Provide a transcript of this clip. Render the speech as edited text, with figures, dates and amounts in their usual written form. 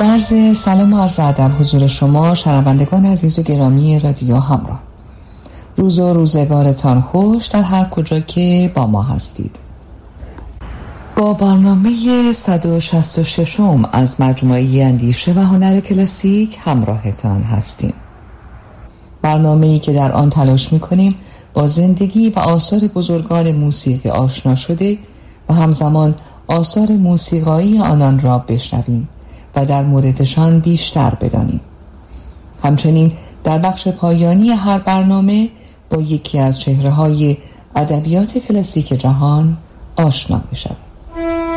با عرض سلام و عرض ادب حضور شما شنوندگان عزیز و گرامی رادیو همراه. روز و روزگارتان خوش در هر کجا که با ما هستید. با برنامه 166 از مجموعه اندیشه و هنر کلاسیک همراهتان هستیم. برنامه‌ای که در آن تلاش می‌کنیم با زندگی و آثار بزرگان موسیقی آشنا شده و همزمان آثار موسیقایی آنان را بشنویم و در موردشان بیشتر بدانیم. همچنین در بخش پایانی هر برنامه با یکی از چهره‌های ادبیات کلاسیک جهان آشنا می‌شویم.